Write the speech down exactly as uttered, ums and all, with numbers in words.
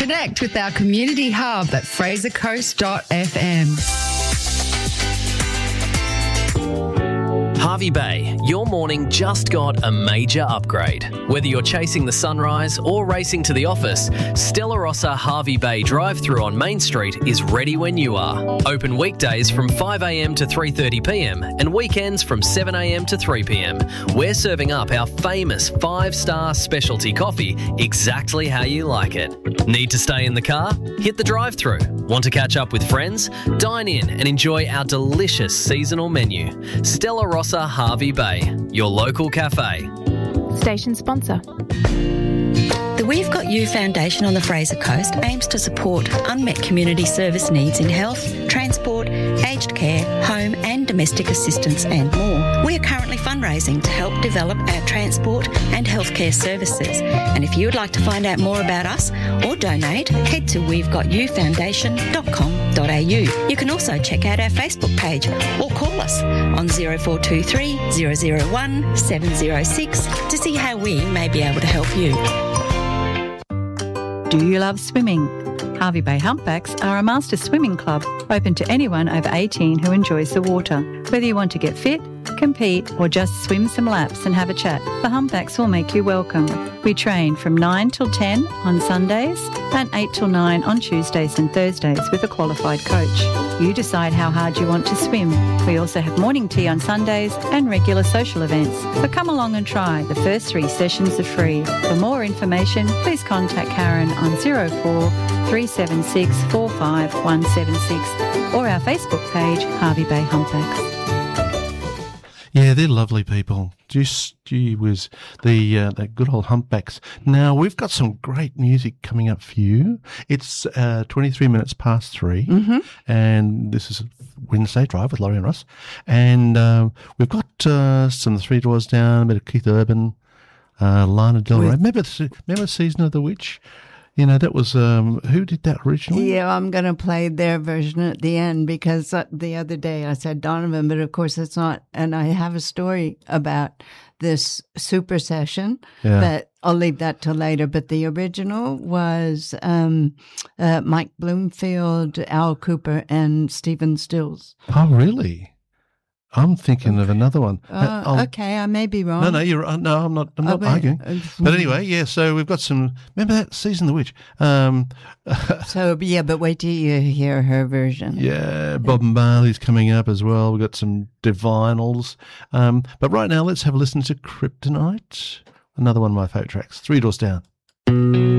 Connect with our community hub at fraser coast dot f m. Harvey Bay, your morning just got a major upgrade. Whether you're chasing the sunrise or racing to the office, Stella Rossa Harvey Bay drive-thru on Main Street is ready when you are. Open weekdays from five a m to three thirty p m and weekends from seven a m to three p m. We're serving up our famous five-star specialty coffee exactly how you like it. Need to stay in the car? Hit the drive-thru. Want to catch up with friends? Dine in and enjoy our delicious seasonal menu. Stella Rossa Harvey Bay, your local cafe. Station sponsor. The We've Got You Foundation on the Fraser Coast aims to support unmet community service needs in health, transport, aged care, home and domestic assistance and more. We are currently fundraising to help develop our transport and healthcare services. And if you would like to find out more about us or donate, head to we've got you foundation dot com dot a u. You can also check out our Facebook page or call us on zero four two three, zero zero one, seven zero six to see how we may be able to help you. Do you love swimming? Harvey Bay Humpbacks are a master swimming club open to anyone over eighteen who enjoys the water. Whether you want to get fit, compete or just swim some laps and have a chat, the Humpbacks will make you welcome. We train from nine till ten on Sundays and eight till nine on Tuesdays and Thursdays with a qualified coach. You decide how hard you want to swim. We also have morning tea on Sundays and regular social events. So come along and try. The first three sessions are free. For more information, please contact Karen on zero four three seven six four five one seven six or our Facebook page, Harvey Bay Humpbacks. Yeah, they're lovely people. Just, gee whiz, the, uh, the good old Humpbacks. Now, we've got some great music coming up for you. It's uh, twenty-three minutes past three, Mm-hmm. and this is Wednesday Drive with Laurie and Ross. And uh, we've got uh, some Three Doors Down, a bit of Keith Urban, uh, Lana Del Rey. With- Remember, remember Season of the Witch? You know, that was, um, who did that originally? Yeah, I'm going to play their version at the end because uh, the other day I said Donovan, but of course it's not. And I have a story about this super session, Yeah. but I'll leave that till later. But the original was um, uh, Mike Bloomfield, Al Cooper, and Stephen Stills. Oh, really? I'm thinking of another one. Uh, I'll- okay, I may be wrong. No, no, you're uh, no. I'm not. I'm Oh, not but- arguing. uh, But anyway, yeah. So we've got some. Remember that Season of the Witch? Um, So, yeah, but wait till you hear her version. yeah, Bob Marley's coming up as well. We've got some Divinals. Um, but right now, let's have a listen to Kryptonite. Another one of my favourite tracks. Three Doors Down.